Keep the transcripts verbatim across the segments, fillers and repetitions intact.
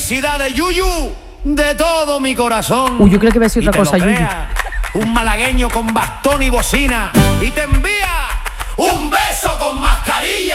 Felicidades, Yuyu, de todo mi corazón. Uy, yo creo que va a ser otra cosa, Yuyu. Un malagueño con bastón y bocina y te envía un beso con mascarilla.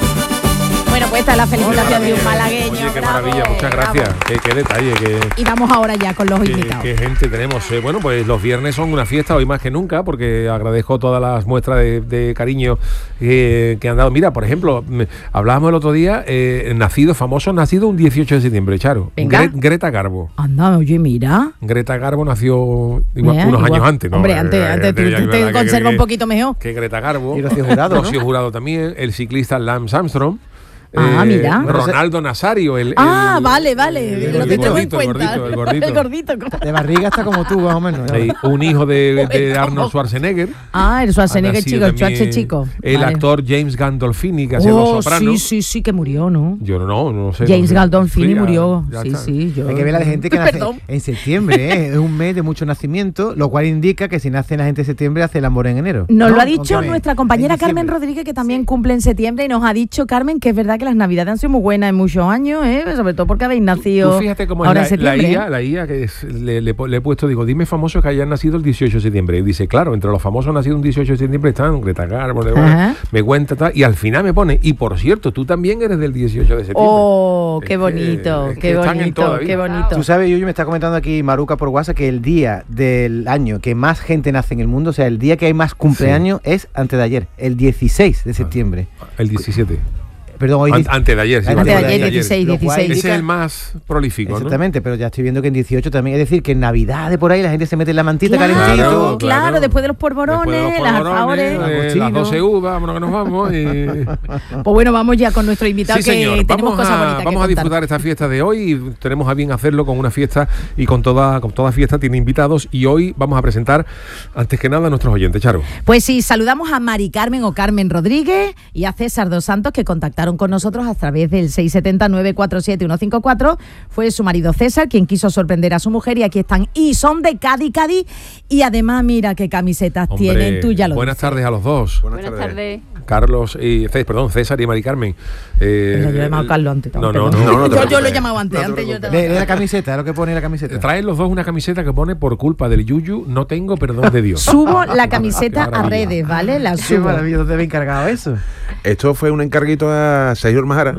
Bueno, pues esta es la felicitación de un malagueño. Oye, qué bravo, maravilla, muchas gracias. Qué, qué detalle, qué, Y vamos ahora ya con los qué, invitados. qué gente tenemos. Eh, bueno, pues los viernes son una fiesta, hoy más que nunca, porque agradezco todas las muestras de, de cariño eh, que han dado. Mira, por ejemplo, me, hablábamos el otro día, eh, nacido, famoso, nacido un dieciocho de septiembre, Charo. Venga. Gre- Greta Garbo. Anda, oye, mira. Greta Garbo nació igual, Mira, unos igual. años antes, ¿no? Hombre, Eh, antes, eh, antes eh, tú- ya, tú te verdad que- conserva que- un poquito mejor. Que Greta Garbo. Y Rocío Jurado, ¿no? Rocío Jurado también, el ciclista Lance Armstrong. Ah, mira. Ronaldo Nazario, el, Ah, el- vale, vale. el Lo que tengo en gordito, el cuenta. gordito, el gordito. El gordito. De barriga está como tú, más o menos. Hay un hijo de, de Bueno. Arnold Schwarzenegger. Ah, el Schwarzenegger Ha nacido chico, el también Schwarzenegger chico. El Vale. actor James Gandolfini, que hacía Oh, Los Sopranos. sí, sí, sí, que murió, ¿no? Yo no, no, no sé. James no sé. Gandolfini Sí, ya- murió. ya Sí, está. sí. Yo... Hay que ver a la gente que nace Perdón. en septiembre, ¿eh? Es un mes de mucho nacimiento, lo cual indica que si nace la gente en septiembre hace el amor en enero. Nos ¿no? lo ha dicho Aunque nuestra en compañera diciembre. Carmen Rodríguez, que también cumple en septiembre, y nos ha dicho, Carmen, que es verdad que las navidades han sido muy buenas en muchos años, ¿eh? Sobre todo porque habéis nacido Tú fíjate cómo es ahora la, en septiembre. la I A, ¿eh? la I A que es- le, le, le he puesto, digo, dime famosos que hayan nacido el dieciocho de septiembre. Y dice, claro, entre los famosos nacidos un dieciocho de septiembre están Greta Garbo, de- Ajá. me cuenta tal, y al final me pone, y por cierto, tú también eres del dieciocho de septiembre. Oh, Es qué que- bonito, es que qué están en bonito, toda, qué ¿viste? bonito. Tú sabes, Yuyu, me está comentando aquí Maruca por WhatsApp que el día del año que más gente nace en el mundo, o sea, el día que hay más cumpleaños es antes de ayer, el dieciséis de septiembre. El diecisiete. Perdón, hoy An- dice- antes de ayer, sí. Antes de antes ayer, dieciséis, Lo cual dieciséis. Ese indica- es el más prolífico, ¿no? Exactamente, pero ya estoy viendo que en dieciocho también, es decir, que en Navidad de por ahí la gente se mete en la mantita Claro, calentito. claro, claro. después de los polvorones, Después de los las polvorones, alfajores. eh, Los las cochinos. doce uvas, vámonos que nos vamos. Y... Pues bueno, vamos ya con nuestro invitado, Sí, que señor. tenemos Vamos, cosas a, bonitas que vamos a contar. disfrutar esta fiesta de hoy y tenemos a bien hacerlo con una fiesta y con toda, con toda fiesta tiene invitados y hoy vamos a presentar antes que nada a nuestros oyentes, Charo. Pues sí, saludamos a Mari Carmen o Carmen Rodríguez y a César Dos Santos, que contactaron con nosotros a través del seis siete cero, nueve cuatro siete, uno cinco cuatro. Fue su marido César quien quiso sorprender a su mujer y aquí están. Y son de Cádiz, Cádiz. Y además, mira qué camisetas Hombre, tienen. Tú ya lo buenas dices. tardes a los dos. Buenas tardes. Carlos y César, perdón, César y Mari Carmen. Eh, Pero yo he llamado a Carlos antes. No, no, perdón. no, no, no te yo, yo lo he preocupes. llamado antes. No te antes yo te- Lee, lee la camiseta, es lo que pone la camiseta. Traen los dos una camiseta que pone por culpa del Yuyu, no tengo perdón de Dios. Subo la camiseta Qué a maravilla. redes, ¿vale? La Qué subo. maravilloso, debe encargado eso. Esto fue un encarguito a Sergio Ormajara,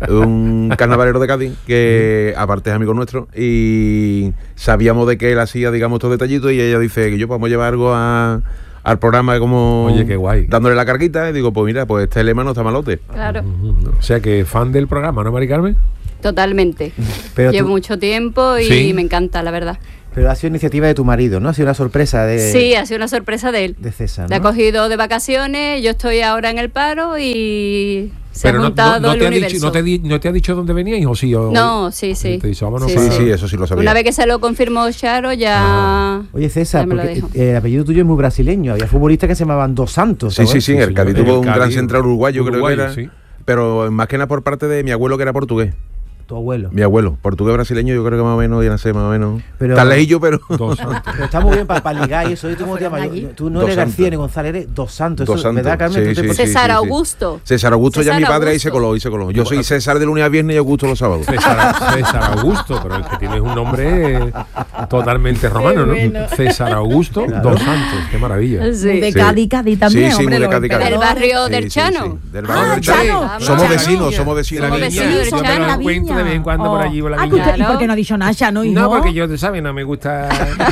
un carnavalero de Cádiz, que aparte es amigo nuestro, y sabíamos de que él hacía, digamos, estos detallitos, y ella dice que yo podemos llevar algo a, al programa como Oye, qué guay. dándole la carguita, y digo, pues mira, pues este lema no está malote. Claro, O sea que fan del programa, ¿no, Mari Carmen? totalmente. Pero, Llevo tú- mucho tiempo y Sí. me encanta, la verdad. pero ha sido iniciativa de tu marido, ¿no? Ha sido una sorpresa de, Sí, ha sido una sorpresa de él. de César, Le ha ¿no? cogido de vacaciones, yo estoy ahora en el paro y se Pero ha no, juntado no, no el te ha universo. dicho, no, te, di- ¿no te ha dicho dónde veníais o sí? O, No, sí, sí. Te dice, vámonos Sí, para- Sí, sí, eso sí lo sabía. Una vez que se lo confirmó Charo, ya... Oye, César, ya me lo porque dijo. eh, el apellido tuyo es muy brasileño. Había futbolistas que se llamaban Dos Santos. Sí, sí, ¿sabes? sí, en el Cádiz señor. tuvo En un el gran Cádiz, central uruguayo, creo que uruguayo, era. sí. Pero más que nada por parte de mi abuelo, que era portugués. Tu abuelo. Mi abuelo, portugués brasileño, yo creo que más o menos, ya no sé, más o menos. Pero- Está lejillo, pero. Dos santos. Pero está muy bien para ligar y eso. ¿Y tú cómo te llamas? allí? Yo- Tú no Dos eres García Santos. ni González, eres Dos Santos. Dos Eso, Santos. ¿verdad, Carmen? Sí, ¿Tú te sí, pones- sí, César sí, sí. Augusto. César Augusto ya César mi padre ahí Augusto. se coló, y se coló. Yo soy César de lunes a viernes y Augusto los sábados. César, César Augusto, pero el que tiene un nombre eh, totalmente romano, ¿no? Qué bueno. César Augusto Dos Santos, qué maravilla. Sí. De Sí. Cádiz, Cádiz también, Sí, sí, hombre. muy de los Cádiz, Cádiz. Del emperadores. barrio Sí, del sí, Chano. sí, del barrio Ah, del Chano. Chano. Somos Chano. vecinos, somos vecinos. Somos La vecinos viña, del yo me Chano. lo encuentro de vez en cuando por allí por la Ah, ¿tú viña. te- ¿y por qué no ha dicho Nasha, no, hijo? No, porque yo, tú sabes, no me gusta.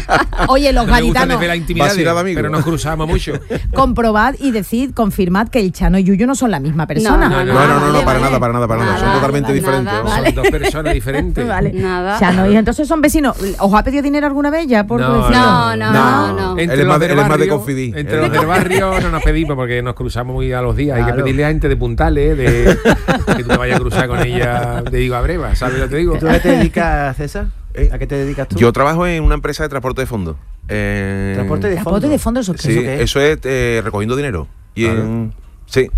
Oye, los no me gusta gaditanos, desde la intimidad, Vacilada, amigo. pero nos cruzamos mucho. comprobad y decid, confirmad que el Chano y Yuyu no son la misma persona. No, No, no, no, no, Vale, para vale. nada, para nada, para nada. Son Nada, totalmente nada, diferentes. nada. ¿no? Vale. Son dos personas diferentes. Vale. Nada. Chano, y entonces son vecinos. ¿Os ha pedido dinero alguna vez ya? Por No, decirlo? No, no, no, no. Él es más de- él es más de confidí. Entre Él los es del más- barrio no nos pedimos porque nos cruzamos muy a los días. Hay que Claro. pedirle a gente de puntales, de que tú te vayas a cruzar con ella de Higo a Breva, ¿sabes lo que te digo? ¿Tú a qué te dedicas, César? ¿A qué te dedicas tú? Yo trabajo en una empresa de transporte de fondos. Eh, Transporte de Transporte fondo. de fondo, ¿eso qué? Sí, ¿Eso qué es? eso es eh, recogiendo dinero. Y Claro. en, sí.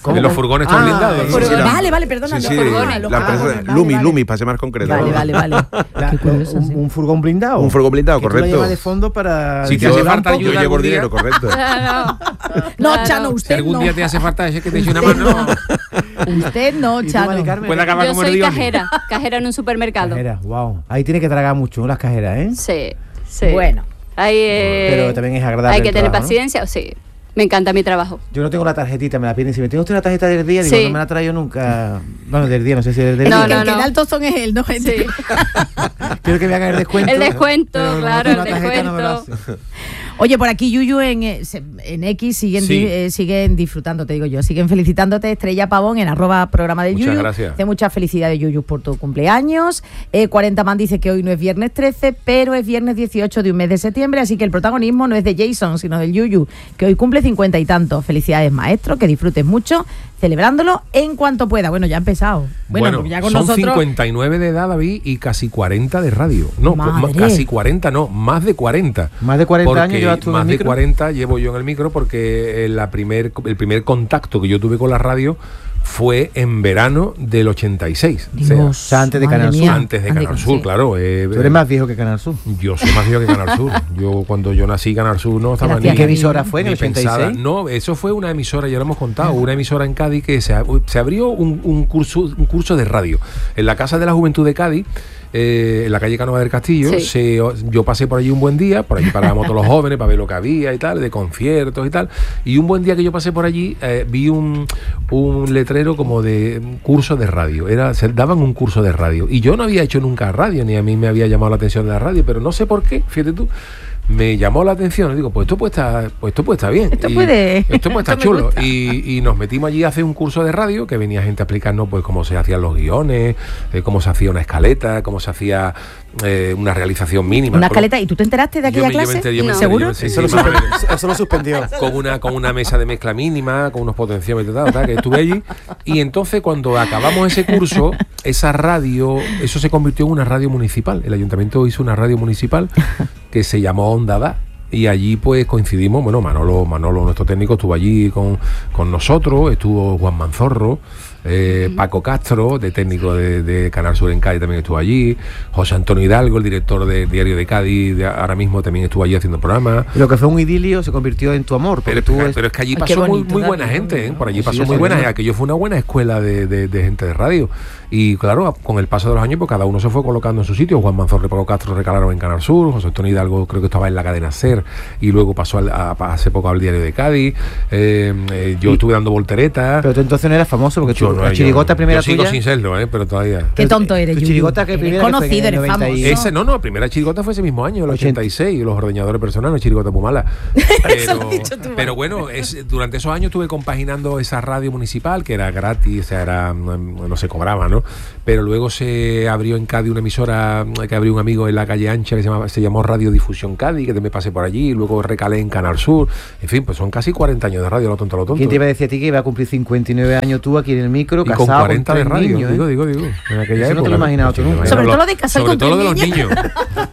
¿Cómo? En los furgones Ah, están blindados. sí, ¿no? sí, la- Vale, vale, perdona. Sí, los sí, furgones, los la furgones, empresa vale, Lumi, vale. Lumi, para ser más concreto. Vale, vale, vale. La- Qué curioso, un, sí. un furgón blindado. Un furgón blindado, Que tú lo correcto. llevas de fondo para... Si te Yo, hace falta yo ayuda llevo algún el dinero, día. correcto. Claro. No, Claro. Chano, Si usted algún no. día te hace falta ese que te eche una Usted mano, no. Usted no, ¿Y tú, Chano. Mari Carmen? puede acabar Yo como el soy Dioni. cajera, cajera en un supermercado. Cajera, wow. Ahí tiene que tragar mucho, ¿no? Las cajeras, ¿eh? Sí, sí. Bueno. Ahí, eh, Pero también es agradable hay que el tener trabajo, ¿no? paciencia, sí. Me encanta mi trabajo. Yo no tengo la tarjetita, me la piden. Si me tiene usted la tarjeta del día, digo, Sí. no me la traigo nunca. Bueno, del día, no sé si es del No, día. que no, el que no. da el tostón es él, no gente. Sí. Quiero que me hagan el descuento. El descuento, pero como no claro, tengo el la tarjeta, no me lo descuento. hace. Oye, por aquí Yuyu en, eh, se- en X siguen, Sí. di- eh, siguen disfrutando, te digo yo, siguen felicitándote, Estrella Pavón, en arroba programa del Muchas Yuyu. gracias. Dice muchas felicidades, Yuyu, por tu cumpleaños. Eh, cuarenta Man dice que hoy no es viernes trece, pero es viernes dieciocho de un mes de septiembre, así que el protagonismo no es de Jason, sino del Yuyu, que hoy cumple cincuenta y tantos. Felicidades, maestro, que disfrutes mucho, celebrándolo en cuanto pueda. Bueno, ya ha empezado. Bueno, Bueno, porque ya con son nosotros... cincuenta y nueve de edad, David, y casi cuarenta de radio. No, Madre. ma- casi cuarenta, no, más de cuarenta. Más de cuarenta Porque años llevas tú en más el de micro. cuarenta llevo yo en el micro porque la primer, el primer contacto que yo tuve con la radio fue en verano del ochenta y seis. O sea, Dios, o sea, antes de madre Canal Sur. mía. antes de Canal Sur, sí. claro. eh, Tú eres más viejo que Canal Sur. Yo soy más viejo que Canal Sur. Yo cuando yo nací Canal Sur no estaba Gracias, ni ¿Qué emisora fue en ni el ochenta y seis? pensada. No, eso fue una emisora, ya lo hemos contado, una emisora en Cádiz que se, se abrió un, un curso un curso de radio en la Casa de la Juventud de Cádiz. Eh, en la calle Canova del Castillo. Sí. se, yo pasé por allí un buen día, por allí parábamos todos los jóvenes para ver lo que había y tal, de conciertos y tal, y un buen día que yo pasé por allí eh, vi un, un letrero como de un curso de radio. Era, se daban un curso de radio y yo no había hecho nunca radio, ni a mí me había llamado la atención de la radio, pero no sé por qué, fíjate tú, me llamó la atención. Y digo, pues esto puede estar, pues esto puede estar bien. Esto Y puede- esto puede estar esto me chulo. gusta. Y, y nos metimos allí a hacer un curso de radio que venía gente a explicarnos pues cómo se hacían los guiones, eh, cómo se hacía una escaleta, cómo se hacía eh, una realización mínima. Una Con- escaleta, ¿y tú te enteraste de Yo aquella me- yo me clase? enteré, yo me No. enteré, yo ¿Seguro? me enteré, Eso lo, sí, más o menos. suspendió, eso lo suspendió. con una con una mesa de mezcla mínima, con unos potenciómetros y tal, tal, que estuve allí. Y entonces cuando acabamos ese curso, esa radio, eso se convirtió en una radio municipal. El ayuntamiento hizo una radio municipal que se llamó Onda Da. Y allí pues coincidimos, bueno, Manolo, Manolo, nuestro técnico, estuvo allí con, con nosotros, estuvo Juan Manzorro, eh, Paco Castro, de técnico de, de Canal Sur en Cádiz, también estuvo allí, José Antonio Hidalgo, el director del Diario de Cádiz, de, ahora mismo también estuvo allí haciendo programas. Lo que fue un idilio se convirtió en tu amor. Porque Pero, tú pero, es- pero es que allí Ay, qué pasó muy, bonito, muy David, buena muy gente, ¿eh? bonito. Por allí Sí, pasó ya muy sé, buena ¿no? gente. Aquello fue una buena escuela de, de- de gente de radio. Y claro, con el paso de los años, pues cada uno se fue colocando en su sitio. Juan Manzorro y Paco Castro recalaron en Canal Sur, José Antonio Hidalgo creo que estaba en la cadena SER y luego pasó al- a, a- hace poco al Diario de Cádiz. Eh, eh, yo Y- estuve dando volteretas. Pero tú entonces no eras famoso porque tú, Yo no, la yo- chirigota primera yo sigo tuya. sin serlo, ¿eh? Pero todavía. Qué tonto eres, Tu Yuyu. chirigota que Eres primera que fue en conocido, el eres noventa y- famoso. Ese, no, no, la primera chirigota fue ese mismo año, el ochenta. ochenta y seis, los ordeñadores personales, chirigota Pumala. Eso lo Pero, has dicho tú, pero bueno, es, durante esos años estuve compaginando esa radio municipal, que era gratis, o sea, era, no, no se cobraba, ¿no? Pero luego se abrió en Cádiz una emisora que abrió un amigo en la calle Ancha que se, llamaba, se llamó Radio Difusión Cádiz, que me pasé por allí, y luego recalé en Canal Sur. En fin, pues son casi cuarenta años de radio, lo tonto, lo tonto. ¿Quién te iba a decir a ti que iba a cumplir cincuenta y nueve años tú aquí en el micro, Y con casado cuarenta de tres radio, niños, ¿eh? digo, digo, digo. En aquella Eso no te lo época, he imaginado tú Sí, nunca. me Sobre imagino todo lo de casar sobre con todo lo de tres los niños.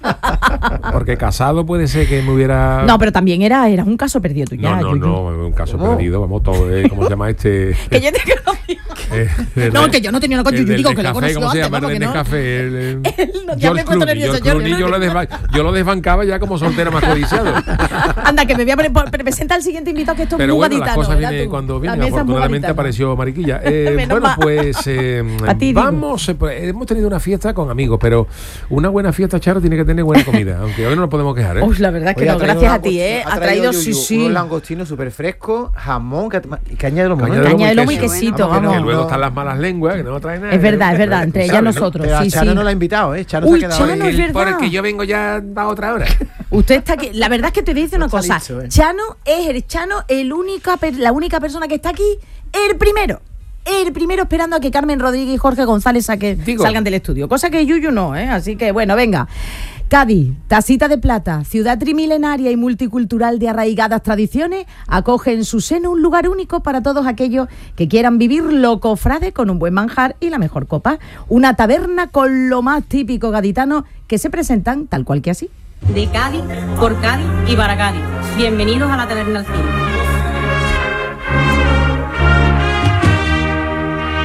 Porque casado puede ser que me hubiera... No, pero también era, era un caso perdido tú ya, No, no, Yuyu. no, un caso ¿Cómo? perdido, vamos, todo, eh, ¿cómo se llama este? Que yo te conocí. Eh, el No, de- que yo no tenía nada con el Yuyu, del digo que lo he Nescafé, conocido ¿cómo se antes, llama? vamos, El que no. Nescafé, el, el- Él no- ya me he George puesto Clooney, nervioso, George Clooney, George. yo lo, desba- yo lo desbancaba ya como soltera más codiciado. Anda, que me voy a poner, por- presenta al siguiente invitado que esto es Pero muy bueno, las gaditano, cosas ¿verdad vienen tú? cuando La vienen. mesa es muy Afortunadamente gaditana. apareció Mariquilla. Eh, Menos bueno, mal. pues eh, Fatídico. vamos, eh, pues, hemos tenido una fiesta con amigos, pero una buena fiesta, Charo, tiene que tener buena comida, aunque hoy no nos podemos quejar, ¿eh? Uy, la verdad es que Oye, no, ha traído gracias a unos ti, ¿eh? langostinos, Ha traído, sí, Yuyu, sí. unos langostinos súper frescos, jamón, que- y caña de lomo, ¿no? Caña de Caña de lomo y queso. quesito, Vamos, que Que vamos. luego no. están las malas lenguas, que no traen nada. Es verdad, es verdad, entre ellas ¿Sabes, no? nosotros, Pero a sí, Chano sí. no la ha invitado, ¿eh? Chano Uy, se ha quedado Chano, ahí. Por es el, por el verdad. que yo vengo ya a otra hora. Usted está aquí. La verdad es que te dice una Lo está cosa. dicho, ¿eh? Chano es el Chano, el única, per- la única persona que está aquí, el primero. El primero esperando a que Carmen Rodríguez y Jorge González saque- Digo. salgan del estudio. Cosa que Yuyu no, ¿eh? Así que bueno, venga. Cádiz, tacita de plata, ciudad trimilenaria y multicultural de arraigadas tradiciones, acoge en su seno un lugar único para todos aquellos que quieran vivir lo cofrade con un buen manjar y la mejor copa. Una taberna con lo más típico gaditano que se presentan tal cual que así. De Cádiz, por Cádiz y para Cádiz. Bienvenidos a la Taberna del Cine.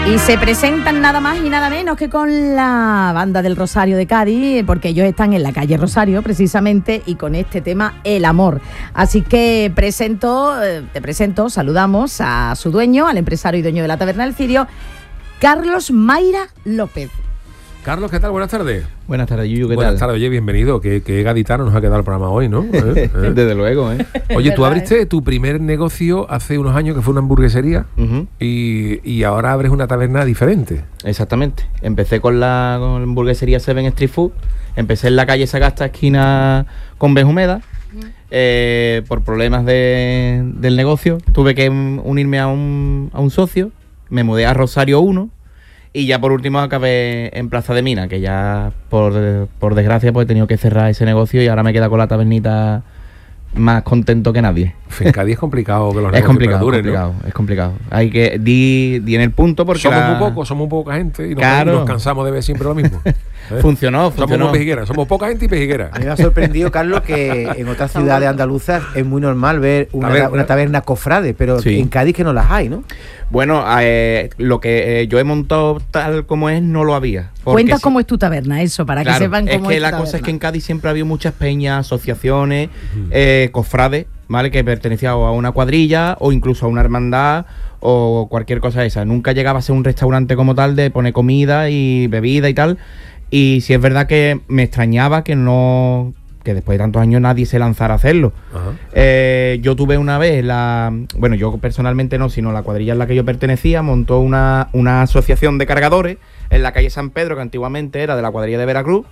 Y se presentan nada más y nada menos que con la banda del Rosario de Cádiz, porque ellos están en la calle Rosario precisamente y con este tema El Amor. Así que presento, te presento, saludamos a su dueño, al empresario y dueño de la Taberna del Cirio, Carlos Mayra López. Carlos, ¿qué tal? Buenas tardes. Buenas tardes, Yuyu, ¿qué Buenas tal? tardes, oye, bienvenido. Qué, qué gaditano nos ha quedado el programa hoy, ¿no? ¿Eh? ¿Eh? Desde luego, ¿eh? Oye, tú abriste tu primer negocio hace unos años, que fue una hamburguesería, Uh-huh. y, y ahora abres una taberna diferente. Exactamente. Empecé con la, con la hamburguesería Seven Street Food. Empecé en la calle Sagasta, esquina con Benjumeda. Eh, por problemas de, del negocio, tuve que unirme a un, a un socio. Me mudé a Rosario uno. Y ya por último acabé en Plaza de Mina, que ya por, por desgracia pues he tenido que cerrar ese negocio y ahora me queda con la tabernita más contento que nadie. En Cádiz es complicado que los Es negocios complicado, perduren, complicado, ¿no? es complicado. Hay que di, di en el punto porque Somos la- muy pocos, somos poca gente y nos, Claro. nos cansamos de ver siempre lo mismo. ¿Eh? funcionó, Somos funcionó. muy pejigueras, somos poca gente y pejigueras. A mí me ha sorprendido, Carlos, que en otras ciudades andaluzas es muy normal ver una Taberna. taberna, una taberna cofrade, pero Sí. en Cádiz que no las hay, ¿no? Bueno, eh, lo que eh, yo he montado tal como es no lo había. porque Cuenta sí- cómo es tu taberna, eso, para Claro, que sepan es cómo que es la tu cosa es taberna. que en Cádiz siempre ha habido muchas peñas, asociaciones, eh, cofrades, ¿vale? Que pertenecían a una cuadrilla o incluso a una hermandad o cualquier cosa de esa. Nunca llegaba a ser un restaurante como tal de poner comida y bebida y tal. Y sí es verdad que me extrañaba que no... que después de tantos años nadie se lanzara a hacerlo. Ajá. Eh, yo tuve una vez la... Bueno, yo personalmente no, sino la cuadrilla en la que yo pertenecía montó una, una asociación de cargadores en la calle San Pedro, que antiguamente era de la cuadrilla de Veracruz,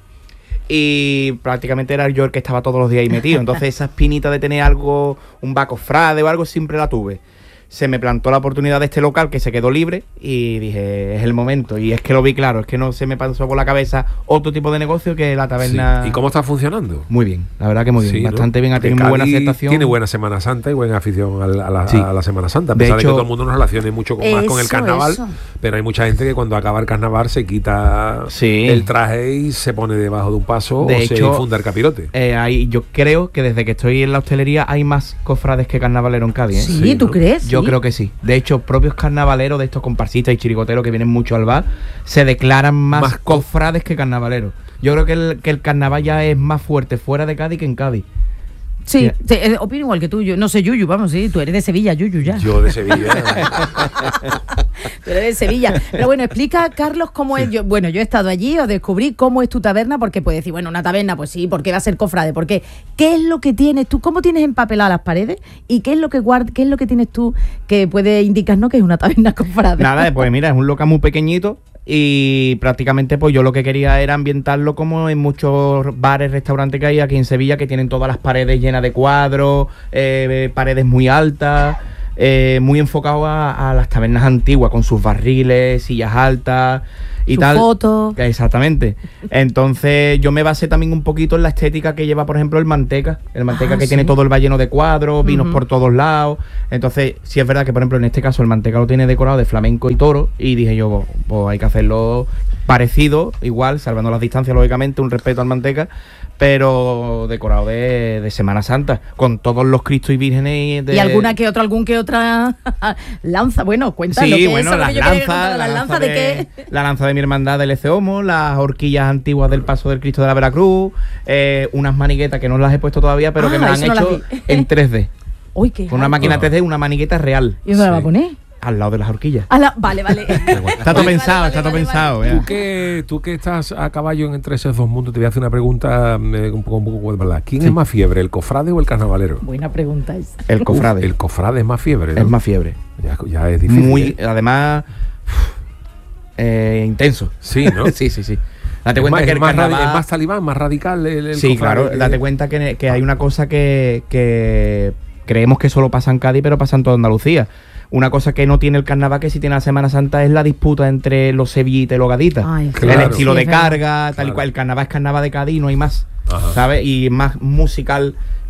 y prácticamente era yo el que estaba todos los días ahí metido. Entonces esa espinita de tener algo, un bacofrade o algo, siempre la tuve. Se me plantó la oportunidad de este local que se quedó libre y dije, es el momento. Y es que lo vi claro, es que no se me pasó por la cabeza otro tipo de negocio que la taberna... Sí. ¿Y cómo está funcionando? Muy bien, la verdad que muy bien, Sí, ¿no? bastante bien, ha Porque tenido muy buena Cádiz aceptación. Tiene buena Semana Santa y buena afición a la, a la- Sí. a la Semana Santa. A De pesar de, hecho- que todo el mundo nos relacione mucho con, más con el Eso, carnaval, eso. pero hay mucha gente que cuando acaba el carnaval se quita Sí. el traje y se pone debajo de un paso De o se hecho, funda el capirote. Eh, hay, yo creo que desde que estoy en la hostelería hay más cofrades que carnavaleros en Cádiz, ¿eh? Sí, Sí, ¿tú ¿no? crees? Yo Sí. creo que sí. De hecho, propios carnavaleros de estos comparsistas y chirigoteros que vienen mucho al bar se declaran más, Más co- cofrades que carnavaleros. Yo creo que el, que el carnaval ya es más fuerte fuera de Cádiz que en Cádiz. Sí, sí, eh, opino igual que tú. Yo no sé, Yuyu, vamos, sí, tú eres de Sevilla, Yuyu, ya. Yo de Sevilla. Tú eres de Sevilla. Pero bueno, explica, Carlos, cómo es. Yo, bueno, yo he estado allí, os descubrí cómo es tu taberna, porque puedes decir, bueno, una taberna, pues sí, ¿por qué va a ser cofrade? ¿Por qué? ¿Qué es lo que tienes tú? ¿Cómo tienes empapeladas las paredes? ¿Y qué es lo que guard, qué es lo que tienes tú que puede indicarnos que es una taberna cofrade? Nada, pues mira, es un local muy pequeñito y prácticamente pues yo lo que quería era ambientarlo como en muchos bares, restaurantes que hay aquí en Sevilla, que tienen todas las paredes llenas de cuadros, eh, paredes muy altas, eh, muy enfocado a, a las tabernas antiguas, con sus barriles, sillas altas y Su tal. foto. Exactamente. Entonces yo me basé también un poquito en la estética que lleva, por ejemplo, el Manteca. El Manteca Ah, que sí. tiene todo el valle lleno de cuadros, vinos Ujú. por todos lados. Entonces, sí es verdad que, por ejemplo, en este caso el Manteca lo tiene decorado de flamenco y toro. Y dije yo, pues hay que hacerlo parecido, igual, salvando las distancias, lógicamente, un respeto al Manteca, pero decorado de, de Semana Santa, con todos los Cristos y Vírgenes. De... Y alguna que otra, algún que otra lanza. Bueno, cuenta lo Sí, que bueno, es eso, lo las que yo quería lanzas, contar, la las lanza lanzas de, de, qué. la lanza de mi hermandad del Eceomo, las horquillas antiguas del Paso del Cristo de la Veracruz, eh, unas maniguetas que no las he puesto todavía, pero Ah, que me las han eso no las hecho vi. en tres D. Uy, qué. Con una máquina tres D, una manigueta real, ¿Y dónde la va a Sí. poner? al lado de las horquillas. A la- Vale, vale. Está todo Vale, pensado, vale, está todo vale, pensado. vale. vea. Tú que, tú que estás a caballo entre esos dos mundos, te voy a hacer una pregunta eh, un poco, un poco de verdad. ¿Quién Sí. es más fiebre, el cofrade o el carnavalero? Buena pregunta esa. El cofrade. El cofrade es más fiebre, ¿no? Es más fiebre. Ya, ya es difícil. Muy, ¿eh? además, eh, intenso. Sí, ¿no? sí, sí, sí. Date Es cuenta más, que es el más radi- carnaval... es más talibán, más radical el, el Sí, cofrade claro. que- Date cuenta que, que hay una cosa que, que creemos que solo pasa en Cádiz, pero pasa en toda Andalucía. Una cosa que no tiene el carnaval, que sí tiene la Semana Santa, es la disputa entre los sevillitas y los gaditas. Ay, el claro. estilo Sí, de es verdad. carga, tal y Claro. cual. El carnaval es carnaval de Cádiz y no hay más. Ajá. ¿Sabes? Y más musical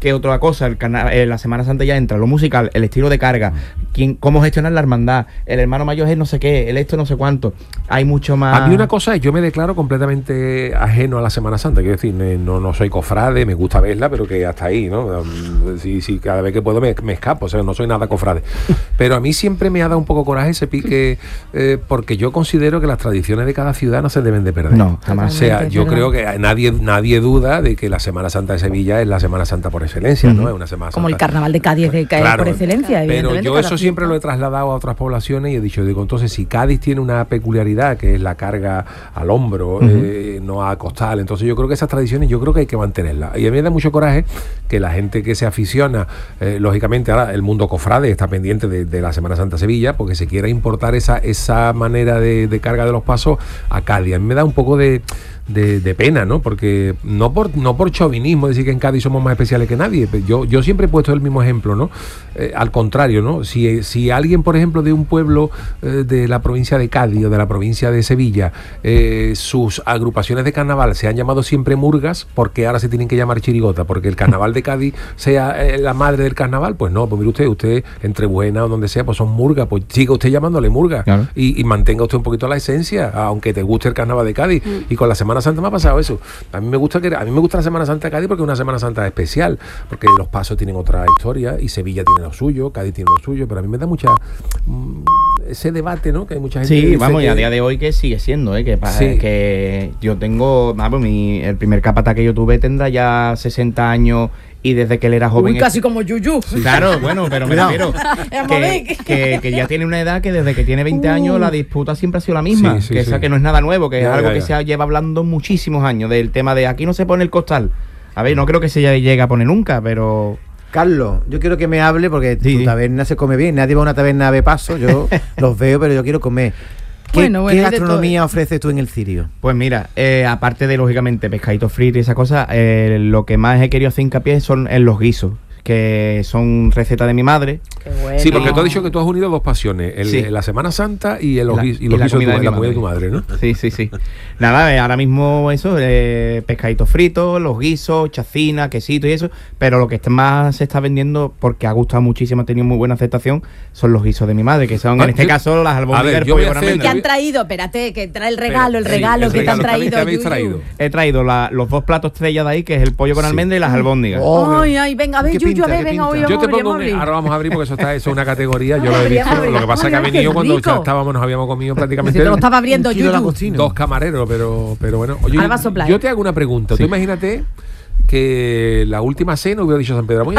¿Qué otra cosa? El carna- eh, la Semana Santa ya entra lo musical, el estilo de carga, quién, cómo gestionar la hermandad, el hermano mayor es no sé qué, el esto no sé cuánto. Hay mucho más. A mí una cosa es, yo me declaro completamente ajeno a la Semana Santa, quiero decir, no, no soy cofrade, me gusta verla, pero que hasta ahí, ¿no? Si, si cada vez que puedo me, me escapo, o sea, no soy nada cofrade. Pero a mí siempre me ha dado un poco coraje ese pique, eh, porque yo considero que las tradiciones de cada ciudad no se deben de perder. No, jamás. O sea, Totalmente, yo es creo que nadie, nadie duda de que la Semana Santa de Sevilla es la Semana Santa por excelencia, ¿no? Es una Semana Como el Santa. carnaval de Cádiz de Cádiz Claro, por excelencia, pero evidentemente, yo cada eso siempre lo he fiesta. trasladado a otras poblaciones y he dicho, digo, entonces si Cádiz tiene una peculiaridad que es la carga al hombro, uh-huh. eh, no a costal, entonces yo creo que esas tradiciones yo creo que hay que mantenerlas. Y a mí me da mucho coraje que la gente que se aficiona, eh, lógicamente ahora el mundo cofrade está pendiente de, de la Semana Santa Sevilla, porque se quiera importar esa, esa manera de, de carga de los pasos a Cádiz. A mí me da un poco de... De, de pena, ¿no? Porque no por no por chauvinismo decir que en Cádiz somos más especiales que nadie. Yo, yo siempre he puesto el mismo ejemplo, ¿no? Eh, al contrario, ¿no? Si, si alguien, por ejemplo, de un pueblo eh, de la provincia de Cádiz o de la provincia de Sevilla, eh, sus agrupaciones de carnaval se han llamado siempre murgas, porque ahora se tienen que llamar chirigota, porque el carnaval de Cádiz sea eh, la madre del carnaval, pues no, pues mire usted, usted entre Buena o donde sea, pues son murgas, pues siga usted llamándole murga, claro. y, y mantenga usted un poquito la esencia, aunque te guste el carnaval de Cádiz. Mm. Y con la Semana Santa me ha pasado eso. A mí me gusta que a mí me gusta la Semana Santa de Cádiz porque es una Semana Santa especial, porque los pasos tienen otra historia y Sevilla tiene lo suyo, Cádiz tiene lo suyo, pero a mí me da mucha mmm, ese debate, ¿no? Que hay mucha gente sí, que dice vamos, que... y a día de hoy que sigue siendo, ¿eh? Que, sí. que yo tengo, vamos, mi, el primer capataz que yo tuve tendrá ya sesenta años. Y desde que él era joven... Uy, casi como Yuyu. Claro, bueno, pero me refiero que, que, que ya tiene una edad que desde que tiene veinte uh. años la disputa siempre ha sido la misma. Sí, sí, que sí. esa que no es nada nuevo, que ya, es algo ya, ya. que se lleva hablando muchísimos años, del tema de aquí no se pone el costal. A ver, no creo que se llegue a poner nunca, pero... Carlos, yo quiero que me hable porque sí, tu sí. taberna se come bien. Nadie va a una taberna a ver paso, yo los veo, pero yo quiero comer. ¿Qué, bueno, bueno, ¿qué gastronomía ofreces tú en el Cirio? Pues mira, eh, aparte de, lógicamente, pescaditos fritos y esa cosa, eh, lo que más he querido hacer hincapié son en los guisos, que son recetas de mi madre. Qué bueno. Sí, porque tú has dicho que tú has unido dos pasiones, el, sí. la Semana Santa y, el, la, y los y la guisos comida de, de, la madre. de tu madre, ¿no? Sí, sí, sí. Nada, eh, ahora mismo eso, eh, pescaditos fritos, los guisos, chacina, quesito y eso, pero lo que más se está vendiendo, porque ha gustado muchísimo, ha tenido muy buena aceptación, son los guisos de mi madre, que son ah, en este yo, caso las albóndigas del pollo con almendra. ¿Qué han traído? Espérate, que trae el regalo, el regalo, sí, el que regalo, te han traído. ¿Qué traído? He traído la, los dos platos estrella de ahí, que es el pollo con sí. almendra y las albóndigas. Oh, ay, ay, venga, a ver, Yuyu, a ver, venga, hoy yo te pongo un, ahora vamos a abrir porque eso está eso es una categoría, yo lo he visto. Lo que pasa es que ha venido cuando ya estábamos, nos habíamos comido prácticamente. Si te lo estaba abriendo Yuyu. Dos camareros, pero, pero bueno. Oye, yo, yo te hago una pregunta. Sí. Tú imagínate que la última cena hubiera dicho San Pedro.